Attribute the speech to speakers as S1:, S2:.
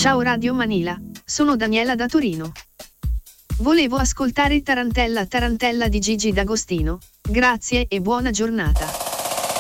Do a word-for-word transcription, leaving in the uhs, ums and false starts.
S1: Ciao Radio Manila, sono Daniela da Torino. Volevo ascoltare Tarantella Tarantella di Gigi D'Agostino. Grazie e buona giornata.